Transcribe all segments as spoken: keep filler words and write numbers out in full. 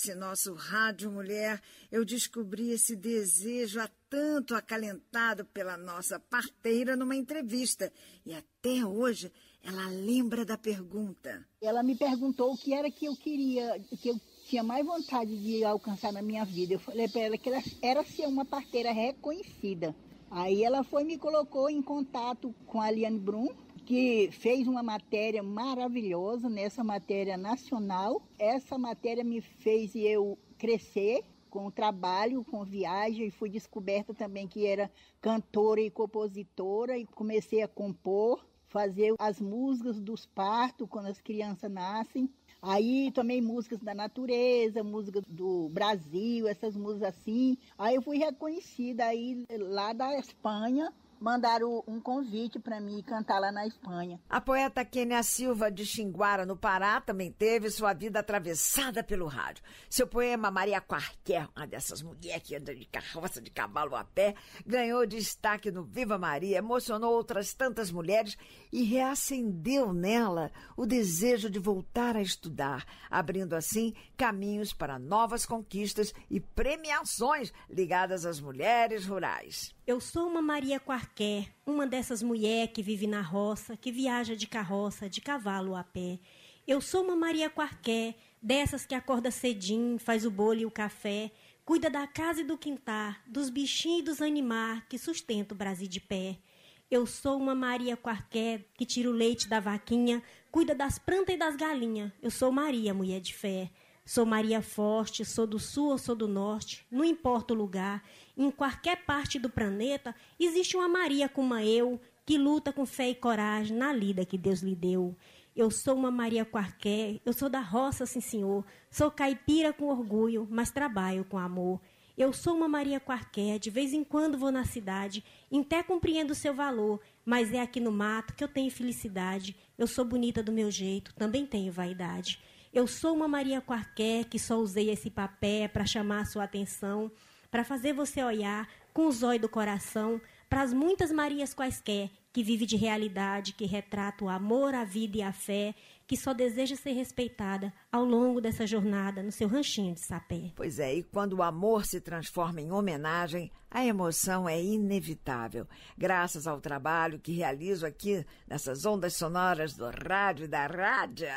Esse nosso Rádio Mulher, eu descobri esse desejo há tanto acalentado pela nossa parteira numa entrevista. E até hoje ela lembra da pergunta. Ela me perguntou o que era que eu queria, que eu tinha mais vontade de alcançar na minha vida. Eu falei para ela que ela era ser uma parteira reconhecida. Aí ela foi e me colocou em contato com a Liane Brum, que fez uma matéria maravilhosa nessa matéria nacional. Essa matéria me fez eu crescer com o trabalho, com viagem, e fui descoberta também que era cantora e compositora, e comecei a compor, fazer as músicas dos partos, quando as crianças nascem. Aí também músicas da natureza, músicas do Brasil, essas músicas assim. Aí eu fui reconhecida aí lá da Espanha. Mandaram um convite para mim cantar lá na Espanha. A poeta Kênia Silva de Xinguara, no Pará, também teve sua vida atravessada pelo rádio. Seu poema Maria Qualquer, uma dessas mulheres que anda de carroça, de cavalo a pé, ganhou destaque no Viva Maria, emocionou outras tantas mulheres e reacendeu nela o desejo de voltar a estudar, abrindo assim caminhos para novas conquistas e premiações ligadas às mulheres rurais. Eu sou uma Maria Qualquer, uma dessas mulheres que vive na roça, que viaja de carroça, de cavalo a pé. Eu sou uma Maria Qualquer, dessas que acorda cedinho, faz o bolo e o café, cuida da casa e do quintal, dos bichinhos e dos animais que sustentam o Brasil de pé. Eu sou uma Maria Qualquer, que tira o leite da vaquinha, cuida das plantas e das galinhas. Eu sou Maria, mulher de fé. Sou Maria forte, sou do sul ou sou do norte, não importa o lugar. Em qualquer parte do planeta existe uma Maria como eu, que luta com fé e coragem na lida que Deus lhe deu. Eu sou uma Maria Qualquer, eu sou da roça, sim senhor. Sou caipira com orgulho, mas trabalho com amor. Eu sou uma Maria Qualquer, de vez em quando vou na cidade, até compreendo o seu valor, mas é aqui no mato que eu tenho felicidade. Eu sou bonita do meu jeito, também tenho vaidade. Eu sou uma Maria Qualquer que só usei esse papel para chamar a sua atenção, para fazer você olhar com os olhos do coração para as muitas Marias quaisquer que vive de realidade, que retrata o amor, a vida e a fé, que só deseja ser respeitada ao longo dessa jornada no seu ranchinho de sapé. Pois é, e quando o amor se transforma em homenagem, a emoção é inevitável. Graças ao trabalho que realizo aqui nessas ondas sonoras do rádio e da rádia,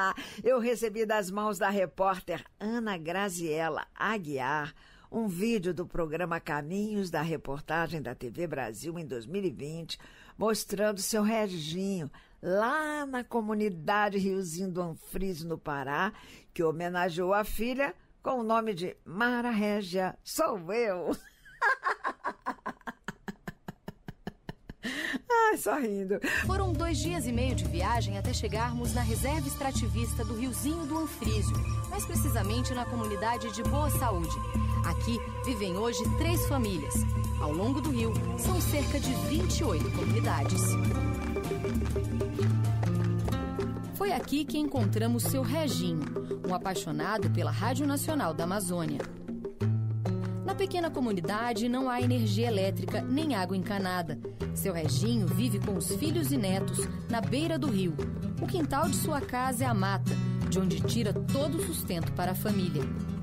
eu recebi das mãos da repórter Ana Graziela Aguiar um vídeo do programa Caminhos da reportagem da T V Brasil em dois mil e vinte, mostrando seu Reginho lá na comunidade Riozinho do Anfrísio, no Pará, que homenageou a filha com o nome de Mara Régia, sou eu. Ai, só rindo. Foram dois dias e meio de viagem até chegarmos na reserva extrativista do Riozinho do Anfrísio, mais precisamente na comunidade de Boa Saúde. Aqui vivem hoje três famílias. Ao longo do rio, são cerca de vinte e oito comunidades. Foi aqui que encontramos seu Reginho, um apaixonado pela Rádio Nacional da Amazônia. Na pequena comunidade não há energia elétrica nem água encanada. Seu Reginho vive com os filhos e netos na beira do rio. O quintal de sua casa é a mata, de onde tira todo o sustento para a família.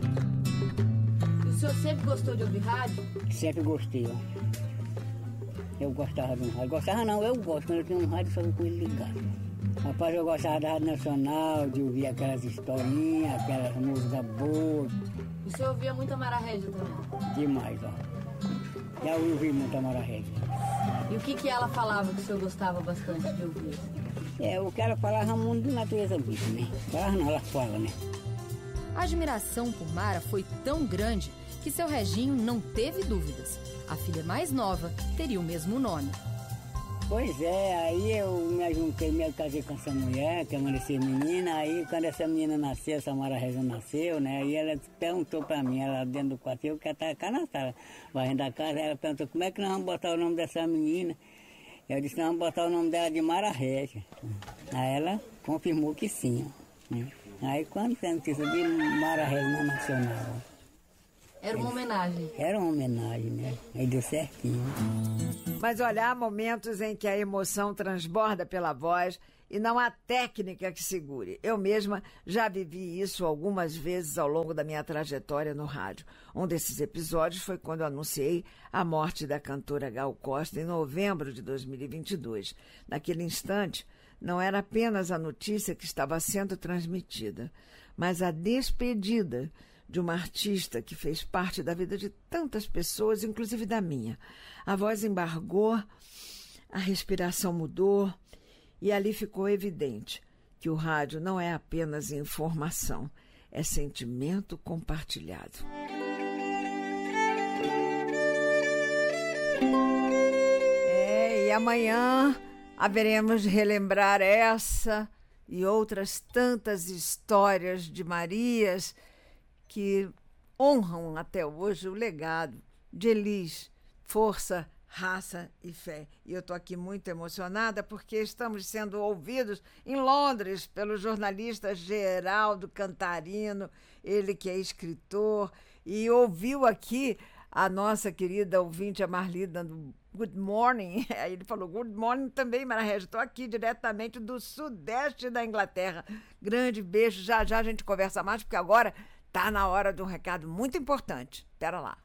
O senhor sempre gostou de ouvir rádio? Sempre gostei, ó. Eu gostava de um rádio. Gostava não, eu gosto. Quando eu tenho um rádio, só com ele ligado. Rapaz, eu gostava da Rádio Nacional, de ouvir aquelas historinhas, aquelas músicas boas. O senhor ouvia muita Mara Régia também? Demais, ó. Já ouvi muita Mara Régia. E o que que ela falava que o senhor gostava bastante de ouvir? É, o que ela falava é mundo de natureza viva, né? Falava não, ela fala, né? A admiração por Mara foi tão grande que seu Reginho não teve dúvidas. A filha mais nova teria o mesmo nome. Pois é, aí eu me ajuntei, me casei com essa mulher, que é uma menina, aí quando essa menina nasceu, essa Mara Régia nasceu, né, aí ela perguntou pra mim, ela dentro do quarto, eu que estava cá na sala, varrendo a casa, ela perguntou, como é que nós vamos botar o nome dessa menina? Eu disse, nós vamos botar o nome dela de Mara Régia. Aí ela confirmou que sim, né? Aí quando tem notícia de Mara Régia Nacional. Era uma homenagem. Era uma homenagem, né? Aí deu certinho. Mas olha, há momentos em que a emoção transborda pela voz e não há técnica que segure. Eu mesma já vivi isso algumas vezes ao longo da minha trajetória no rádio. Um desses episódios foi quando eu anunciei a morte da cantora Gal Costa em novembro de dois mil e vinte e dois. Naquele instante, não era apenas a notícia que estava sendo transmitida, mas a despedida de uma artista que fez parte da vida de tantas pessoas, inclusive da minha. A voz embargou, a respiração mudou e ali ficou evidente que o rádio não é apenas informação, é sentimento compartilhado. É, e amanhã haveremos de relembrar essa e outras tantas histórias de Marias que honram até hoje o legado de Elis, força, raça e fé. E eu estou aqui muito emocionada porque estamos sendo ouvidos em Londres pelo jornalista Geraldo Cantarino, ele que é escritor, e ouviu aqui a nossa querida ouvinte, a Marli, dando good morning. Aí ele falou, good morning também, Maria Régis. Estou aqui diretamente do sudeste da Inglaterra. Grande beijo, já já a gente conversa mais, porque agora está na hora de um recado muito importante. Espera lá.